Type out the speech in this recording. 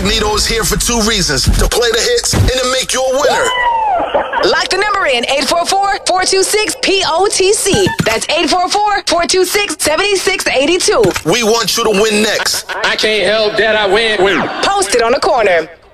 Magneto is here for two reasons: to play the hits and to make you a winner. Lock the number in 844-426-POTC. That's 844-426-7682. We want you to win next. I can't help that I win. Post it on the corner.